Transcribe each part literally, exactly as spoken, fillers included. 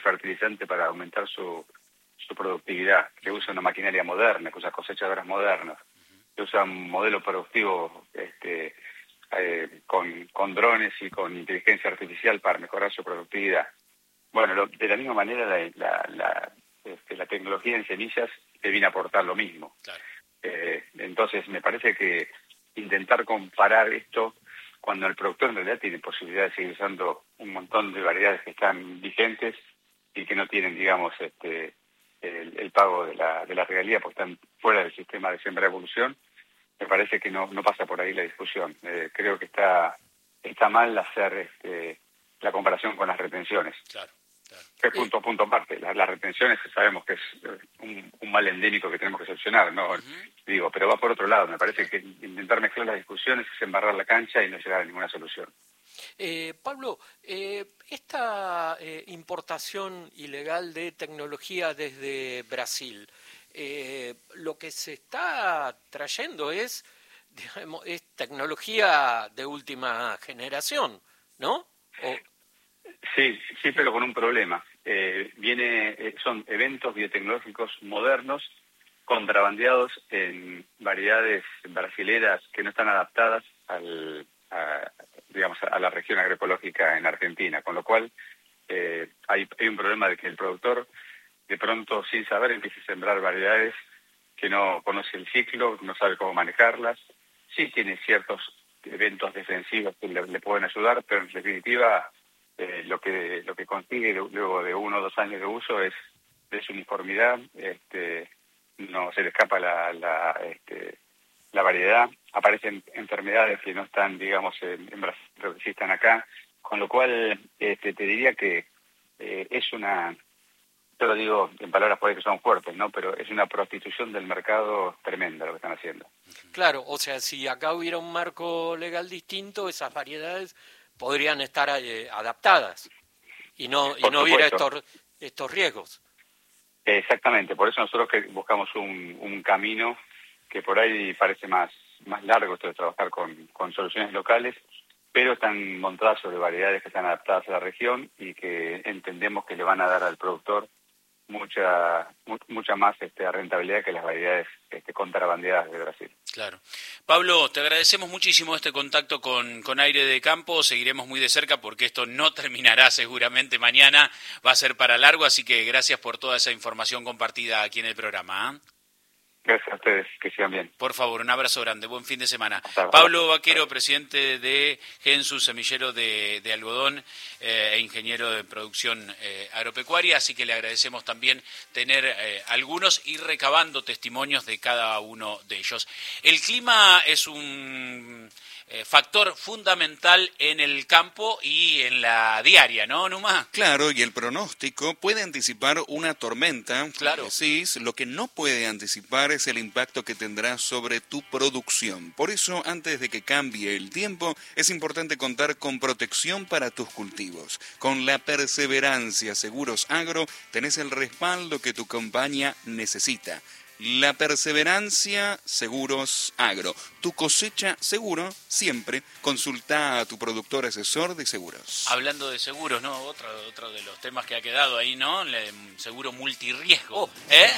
fertilizante para aumentar su, su productividad, que usa una maquinaria moderna, que usa cosechadoras modernas, que usa un modelo productivo este, eh, con, con drones y con inteligencia artificial para mejorar su productividad. Bueno, lo, de la misma manera la, la, la, este, la tecnología en semillas te viene a aportar lo mismo. Claro. Eh, entonces me parece que intentar comparar esto cuando el productor en realidad tiene posibilidad de seguir usando un montón de variedades que están vigentes y que no tienen, digamos, este el, el pago de la de la regalía porque están fuera del sistema de siembra evolución, me parece que no no pasa por ahí la discusión. Eh, creo que está está mal hacer este, la comparación con las retenciones. Claro. Claro. Es punto, punto aparte. Las, las retenciones sabemos que es un, un mal endémico que tenemos que solucionar, ¿no? Uh-huh. Digo, pero va por otro lado. Me parece que intentar mezclar las discusiones es embarrar la cancha y no llegar a ninguna solución. Eh, Pablo, eh, esta eh, importación ilegal de tecnología desde Brasil, eh, lo que se está trayendo es, digamos, es tecnología de última generación, ¿no? O... Sí, sí, pero con un problema. Eh, viene, eh, son eventos biotecnológicos modernos contrabandeados en variedades brasileras que no están adaptadas al, a, digamos, a la región agroecológica en Argentina, con lo cual eh, hay, hay un problema de que el productor de pronto sin saber empieza a sembrar variedades que no conoce el ciclo, no sabe cómo manejarlas, sí tiene ciertos eventos defensivos que le, le pueden ayudar, pero en definitiva eh, lo que lo que consigue luego de uno o dos años de uso es desuniformidad, este, no se le escapa la la, este, la variedad, aparecen enfermedades que no están, digamos, en, en Brasil, pero que sí están acá, con lo cual este, te diría que eh, es una, yo lo digo en palabras por ahí que son fuertes, ¿no? Pero es una prostitución del mercado tremenda lo que están haciendo. Claro, o sea, si acá hubiera un marco legal distinto, esas variedades podrían estar eh, adaptadas y no y por no hubiera supuesto. estos estos riesgos. Exactamente, por eso nosotros que buscamos un, un camino que por ahí parece más más largo, esto de trabajar con, con soluciones locales, pero están montadas sobre variedades que están adaptadas a la región y que entendemos que le van a dar al productor mucha mu- mucha más este, rentabilidad que las variedades este, contrabandeadas de Brasil. Claro. Pablo, te agradecemos muchísimo este contacto con, con Aire de Campo, seguiremos muy de cerca porque esto no terminará seguramente mañana, va a ser para largo, así que gracias por toda esa información compartida aquí en el programa. ¿eh? Gracias a ustedes, que sigan bien. Por favor, un abrazo grande, buen fin de semana. Hasta Pablo luego. Vaquero, presidente de Gensus, semillero de, de algodón eh, e ingeniero de producción eh, agropecuaria, así que le agradecemos también tener eh, algunos y recabando testimonios de cada uno de ellos. El clima es un eh, factor fundamental en el campo y en la diaria, ¿no, Numa? Claro, y el pronóstico puede anticipar una tormenta, Claro. decís, lo que no puede anticipar es el impacto que tendrá sobre tu producción. Por eso, antes de que cambie el tiempo, es importante contar con protección para tus cultivos. Con la Perseverancia Seguros Agro, tenés el respaldo que tu compañía necesita. La Perseverancia Seguros Agro. Tu cosecha seguro siempre. Consulta a tu productor asesor de seguros. Hablando de seguros, ¿no? Otro, otro de los temas que ha quedado ahí, ¿no? El seguro multirriesgo. Oh. ¿Eh?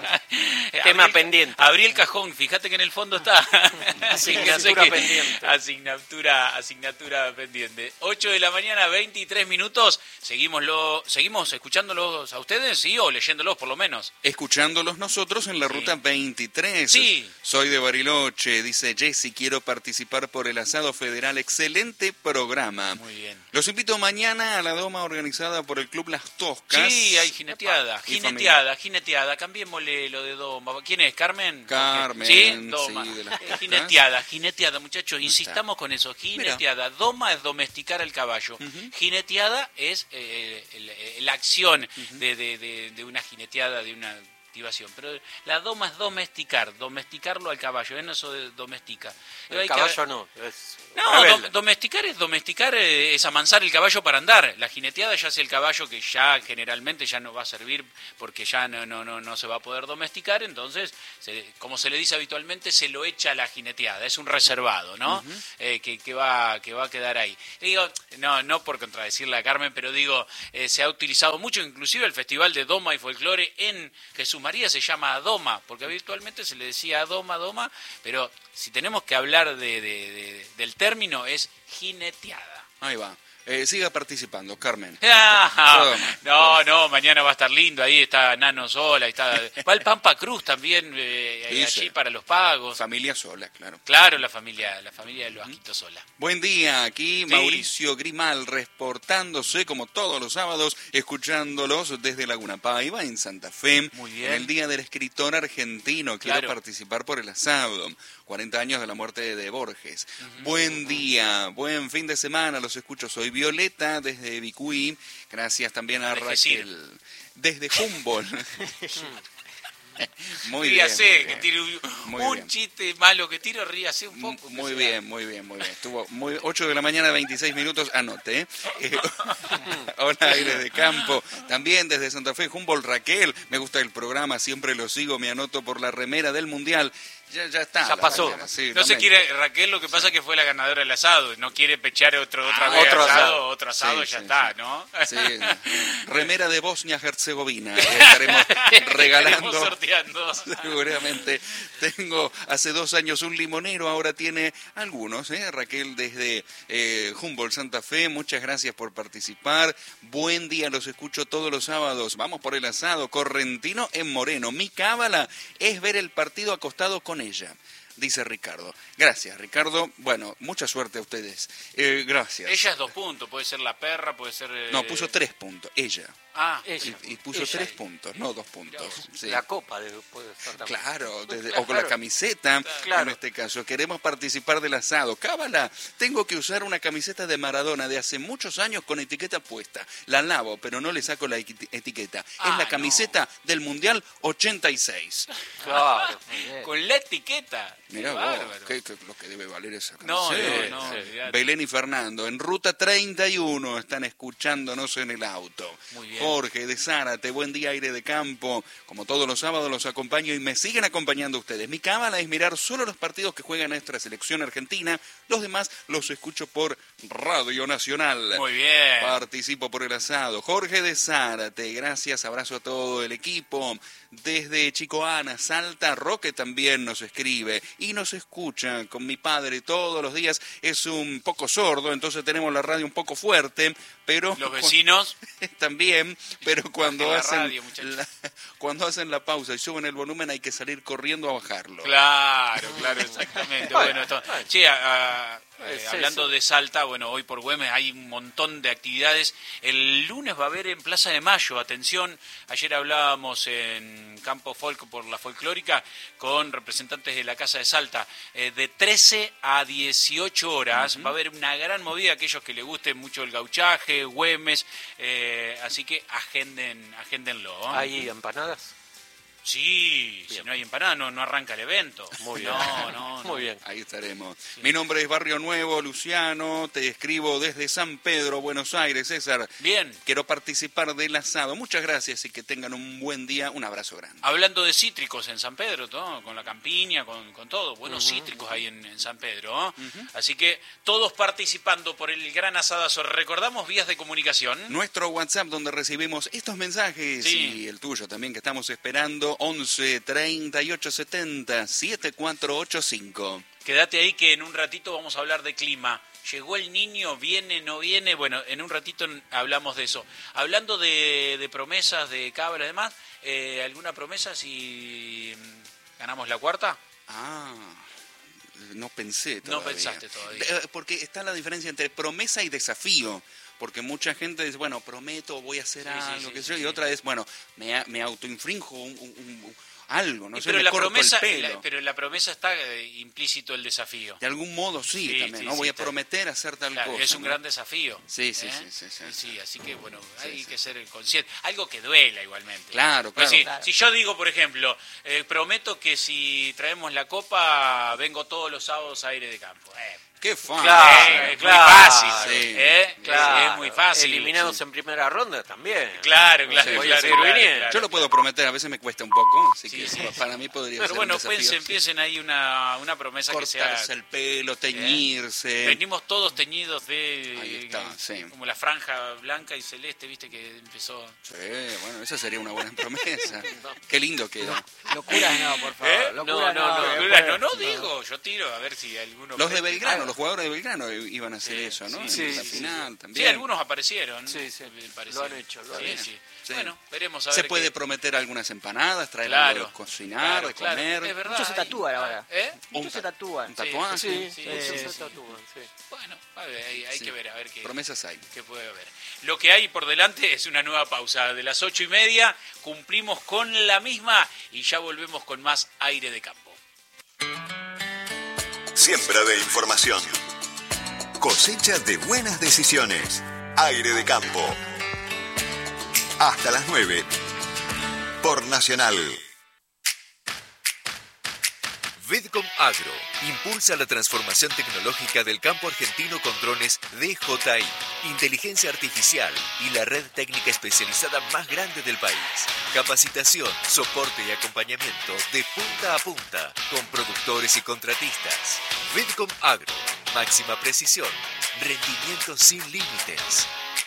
Tema abrí, pendiente. Abrí el cajón, fíjate que en el fondo está. Asignatura pendiente. Asignatura, asignatura pendiente. ocho de la mañana, veintitrés minutos. Seguimos, lo, seguimos escuchándolos a ustedes, ¿sí? O leyéndolos por lo menos. Escuchándolos nosotros en la Sí. ruta veintitrés. Sí. Soy de Bariloche, dice Jessy, quiero participar por el asado federal. Excelente programa. Muy bien. Los invito mañana a la doma organizada por el Club Las Toscas. Sí, hay jineteada, Y jineteada, jineteada. Cambiémosle lo de doma. ¿Quién es? ¿Carmen? Carmen, Sí, sí, doma. de Las Eh, Toscas. Jineteada, jineteada, muchachos. Insistamos con eso. Mira. Jineteada. Doma es domesticar al caballo. Ujú. Jineteada es eh, el- el- la acción de, de, de, de una jineteada, de una activación. Pero la doma es domesticar, domesticarlo al caballo, ¿eh? No eso de domestica. El Hay caballo que... no, es No, dom domesticar es domesticar, eh, es amansar el caballo para andar. La jineteada ya es el caballo que ya generalmente ya no va a servir porque ya no no no, no se va a poder domesticar, entonces, se, como se le dice habitualmente, se lo echa a la jineteada, es un reservado, ¿no? Uh-huh. eh, que, que, va, que va a quedar ahí. Y digo, no, no por contradecirle a Carmen, pero digo, eh, se ha utilizado mucho, inclusive el Festival de Doma y Folclore en Jesús María se llama Doma, porque habitualmente se le decía Doma, Doma, pero si tenemos que hablar de, de, de, del término es jineteada. Ahí va. Eh, siga participando, Carmen. Ah, no, no, mañana va a estar lindo. Ahí está Nano Sola, ahí está. Va el Pampa Cruz también, eh, allí sí. Para los pagos. Familia Sola, claro. Claro, la familia, la familia de los Asquitos Sola. Buen día, aquí sí. Mauricio Grimal reportándose como todos los sábados, escuchándolos desde Laguna Paiva en Santa Fe. Muy bien. En el Día del Escritor Argentino. Quiero claro. participar por el asado. cuarenta años de la muerte de Borges. Uh-huh. Buen día, buen fin de semana, los escucho. Soy Violeta desde Vicuí. Gracias también a Raquel. Desde Humboldt. Muy ríase, bien. Muy que tire un, muy un bien. chiste malo que tire, ríase un poco. Muy bien, muy bien, muy bien. Estuvo muy ocho de la mañana, veintiséis minutos, anote. ¿eh? Eh, hola, Aires de Campo. También desde Santa Fe, Humboldt, Raquel. Me gusta el programa, siempre lo sigo, me anoto por la remera del Mundial. Ya, ya está. Ya pasó. Mañana, sí, no se quiere, Raquel, lo que pasa es que fue la ganadora del asado. No quiere pechar otro, otra ah, vez otro asado, asado, otro asado, sí, ya sí, está, sí. ¿no? Sí. Remera de Bosnia-Herzegovina. Estaremos regalando. Estaremos sorteando. Seguramente. Tengo hace dos años un limonero, ahora tiene algunos, ¿eh? Raquel desde eh, Humboldt, Santa Fe. Muchas gracias por participar. Buen día, los escucho todos los sábados. Vamos por el asado. Correntino en Moreno. Mi cábala es ver el partido acostado con ella, dice Ricardo. Gracias, Ricardo. Bueno, mucha suerte a ustedes. Eh, gracias. Ella es dos puntos, puede ser la perra, puede ser... Eh... No, puso tres puntos, ella. Ah, ella. Y, y puso ella. tres puntos, no dos puntos. Sí. La copa de, puede ser también. Claro, desde, claro, o con la camiseta, claro. En este caso. Queremos participar del asado. Cábala, tengo que usar una camiseta de Maradona de hace muchos años con etiqueta puesta. La lavo, pero no le saco la etiqueta. Ah, es la camiseta no. del Mundial ochenta y seis. Claro. Con la etiqueta. Mirá vos, ¿qué, qué, lo que debe valer esa camiseta. No, no, no. Sí. Belén y Fernando, en ruta treinta y uno, están escuchándonos en el auto. Muy bien. Jorge de Zárate, buen día, Aire de Campo. Como todos los sábados los acompaño y me siguen acompañando ustedes. Mi cábala es mirar solo los partidos que juega nuestra selección argentina. Los demás los escucho por Radio Nacional. Muy bien. Participo por el asado. Jorge de Zárate, gracias, abrazo a todo el equipo. Desde Chico Ana, Salta, Roque también nos escribe y nos escucha con mi padre todos los días. Es un poco sordo, entonces tenemos la radio un poco fuerte, pero... Los vecinos... También, pero cuando la hacen radio, la, cuando hacen la pausa y suben el volumen hay que salir corriendo a bajarlo. Claro, claro, exactamente. Bueno, esto, che, a, a, eh, sí, hablando sí. de Salta, bueno, hoy por Güemes hay un montón de actividades. El lunes va a haber en Plaza de Mayo, atención, ayer hablábamos en Campo Folk por la folclórica con representantes de la Casa de Salta, eh, de trece a dieciocho horas, uh-huh. Va a haber una gran movida, aquellos que les guste mucho el gauchaje, Güemes, eh, así que agenden, agéndenlo. ¿eh? ¿Hay empanadas? Sí, bien. Si no hay empanada no, no arranca el evento. Muy bien. No, no, no. Muy bien. Ahí estaremos. Sí. Mi nombre es Barrio Nuevo, Luciano, te escribo desde San Pedro, Buenos Aires, César. Bien. Quiero participar del asado. Muchas gracias y que tengan un buen día. Un abrazo grande. Hablando de cítricos en San Pedro, ¿no? Con la campiña, con, con todo. Buenos uh-huh. cítricos hay en, en San Pedro. ¿no? Uh-huh. Así que todos participando por el gran asadazo. Recordamos vías de comunicación. Nuestro WhatsApp donde recibimos estos mensajes sí. Y el tuyo también que estamos esperando. once treinta y ocho setenta setenta y cuatro ochenta y cinco. Quédate ahí que en un ratito vamos a hablar de clima. ¿Llegó el niño? ¿Viene? ¿No viene? Bueno, en un ratito hablamos de eso. Hablando de, de promesas, de cabras y demás, eh, ¿alguna promesa si ganamos la cuarta? Ah, no pensé todavía. No pensaste todavía. Porque está la diferencia entre promesa y desafío. Porque mucha gente dice, bueno, prometo, voy a hacer sí, algo, sí, sí, que sí, yo, sí. Y otra es, bueno, me, me autoinfrinjo un, un, un, algo, no y sé, pero me la corto promesa, el pelo. la, pero en la promesa está eh, implícito el desafío. De algún modo sí, Sí, también, sí, ¿no? sí, Voy a está- prometer hacer tal Claro, cosa. es un ¿no? gran desafío. Sí, sí, ¿eh? sí, sí, sí. Sí, así que bueno, Sí, hay sí. que ser consciente. Algo que duela igualmente. Claro, Pues claro. sí, Claro. si yo digo, por ejemplo, eh, prometo que si traemos la copa, vengo todos los sábados a Aire de Campo. Eh, Qué fácil. Claro, eh, es claro, muy fácil. sí. ¿eh? Claro, Es muy fácil. eliminados Sí. en primera ronda también. Claro, claro, Sí, voy a claro, seguir claro, viniendo. claro. Yo lo puedo prometer, a veces me cuesta un poco, así Sí, que sí, para mí podría Pero ser bueno, un desafío. pues empiecen ahí una, una promesa que sea... Cortarse el pelo, teñirse. Venimos todos teñidos de... Ahí está, sí. Como la franja blanca y celeste, viste, que empezó... Sí, bueno, esa sería una buena promesa. Qué lindo quedó. Locuras no, por favor. ¿Eh? Locuras no, no, no, que locuras después- no, no digo, yo tiro a ver si alguno... Los de prende. Belgrano, los jugadores de Belgrano iban a hacer Sí, eso, ¿no? sí, en sí, la sí, final Sí, también. algunos aparecieron. Sí, sí, me parece. lo han hecho, lo han Sí, hecho. sí. Sí. Bueno, veremos a ver Se puede qué- prometer algunas empanadas, traer Claro, algo de cocinar, claro, de claro, comer. es verdad. Muchos se hay- tatúan ahora. ¿Eh? Muchos se ta- tatúan. un tatuaje. Sí, Sí, sí, sí, se sí. tatúan, sí. Bueno, a ver, hay, hay Sí. que ver, a ver qué, Promesas hay. qué puede haber. Lo que hay por delante es una nueva pausa. De las ocho y media cumplimos con la misma y ya volvemos con más Aire de Campo. Siembra de información. Cosecha de buenas decisiones. Aire de Campo. Hasta las nueve. Por Nacional. Vidcom Agro impulsa la transformación tecnológica del campo argentino con drones D J I, inteligencia artificial y la red técnica especializada más grande del país. Capacitación, soporte y acompañamiento de punta a punta con productores y contratistas. Vidcom Agro, máxima precisión, rendimiento sin límites.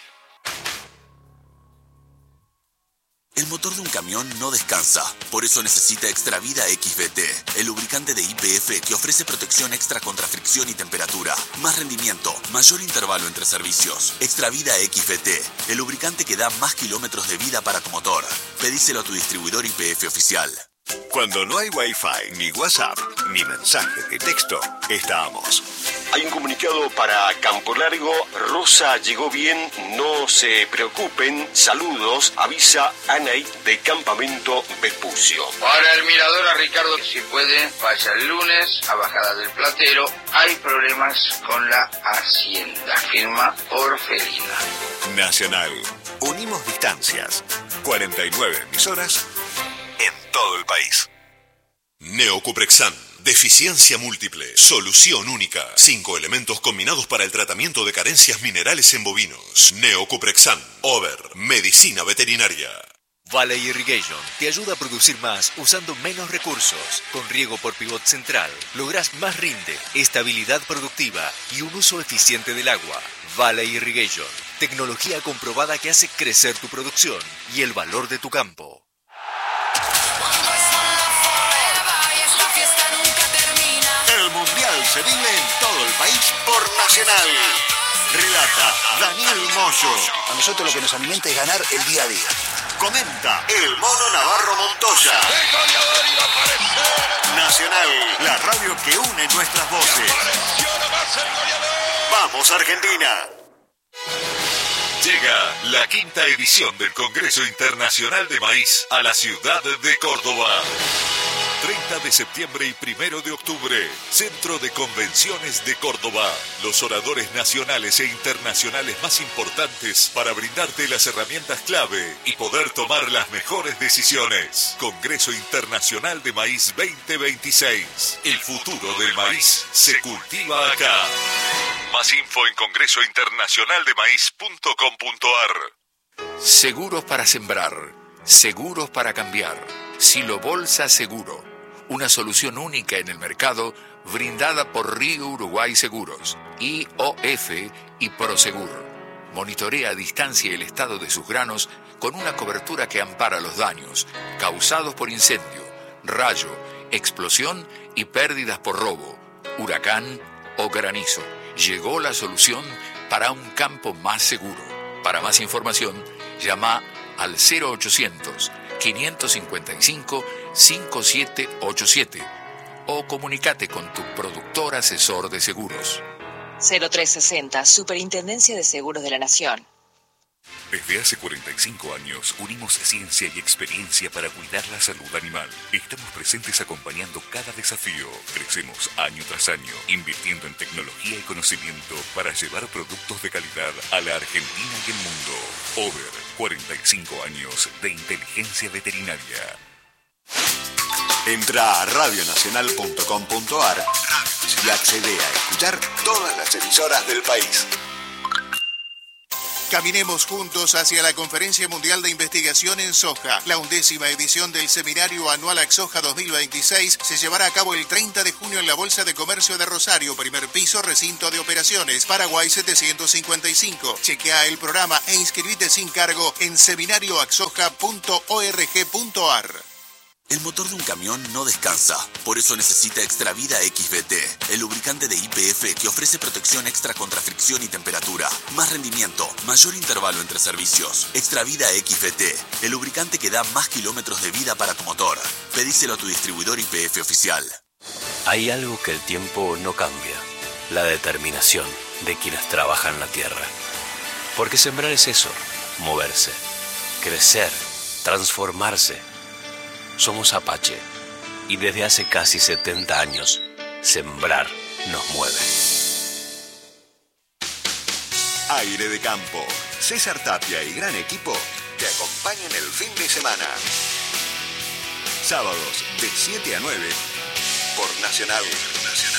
El motor de un camión no descansa, por eso necesita Extravida X V T, el lubricante de Y P F que ofrece protección extra contra fricción y temperatura, más rendimiento, mayor intervalo entre servicios. Extravida X V T, el lubricante que da más kilómetros de vida para tu motor. Pedíselo a tu distribuidor Y P F oficial. Cuando no hay Wi-Fi, ni WhatsApp, ni mensaje de texto, estamos. Hay un comunicado para Campo Largo. Rosa llegó bien, no se preocupen. Saludos, avisa Anaí de Campamento Vespucio. Para el mirador a Ricardo, si puede, vaya el lunes a Bajada del Platero. Hay problemas con la Hacienda. Firma Orfelina. Nacional. Unimos distancias. cuarenta y nueve emisoras en todo el país. Neocuprexan. Deficiencia múltiple. Solución única. Cinco elementos combinados para el tratamiento de carencias minerales en bovinos. Neocuprexan. Over. Medicina veterinaria. Valley Irrigation te ayuda a producir más usando menos recursos. Con riego por pivot central logras más rinde, estabilidad productiva y un uso eficiente del agua. Valley Irrigation, tecnología comprobada que hace crecer tu producción y el valor de tu campo. El Mundial se vive en todo el país por Nacional. Relata Daniel Moyo. A nosotros lo que nos alimenta es ganar el día a día. Comenta el Mono Navarro Montoya. Nacional, la radio que une nuestras voces. ¡Vamos, Argentina! Llega la quinta edición del Congreso Internacional de Maíz a la ciudad de Córdoba. treinta de septiembre y primero de octubre, Centro de Convenciones de Córdoba. Los oradores nacionales e internacionales más importantes para brindarte las herramientas clave y poder tomar las mejores decisiones. Congreso Internacional de Maíz veinte veintiséis. El futuro del maíz se cultiva acá. Más info en congreso internacional de maíz punto com punto ar. Seguros para sembrar, seguros para cambiar. Silo Bolsa Seguro, una solución única en el mercado brindada por Río Uruguay Seguros, I O F y Prosegur. Monitorea a distancia el estado de sus granos con una cobertura que ampara los daños causados por incendio, rayo, explosión y pérdidas por robo, huracán o granizo. Llegó la solución para un campo más seguro. Para más información, llama al cero ochocientos, quinientos cincuenta y cinco, cincuenta y siete ochenta y siete o comunícate con tu productor asesor de seguros. cero tres sesenta, Superintendencia de Seguros de la Nación. Desde hace cuarenta y cinco años unimos ciencia y experiencia para cuidar la salud animal. Estamos presentes acompañando cada desafío. Crecemos año tras año, invirtiendo en tecnología y conocimiento para llevar productos de calidad a la Argentina y el mundo. Over, cuarenta y cinco años de inteligencia veterinaria. Entra a radio nacional punto com punto a r y accede a escuchar todas las emisoras del país. Caminemos juntos hacia la Conferencia Mundial de Investigación en Soja. La undécima edición del Seminario Anual AXOJA dos mil veintiséis se llevará a cabo el treinta de junio en la Bolsa de Comercio de Rosario, primer piso, recinto de operaciones, Paraguay setecientos cincuenta y cinco. Chequea el programa e inscribite sin cargo en seminario axoja punto org punto a r. El motor de un camión no descansa, por eso necesita Extravida X V T, el lubricante de Y P F que ofrece protección extra contra fricción y temperatura, más rendimiento, mayor intervalo entre servicios. Extravida X V T, el lubricante que da más kilómetros de vida para tu motor. Pedíselo a tu distribuidor Y P F oficial. Hay algo que el tiempo no cambia, la determinación de quienes trabajan la tierra. Porque sembrar es eso, moverse, crecer, transformarse. Somos Apache y desde hace casi setenta años, sembrar nos mueve. Aire de campo. César Tapia y gran equipo te acompañan el fin de semana. Sábados de siete a nueve por Nacional.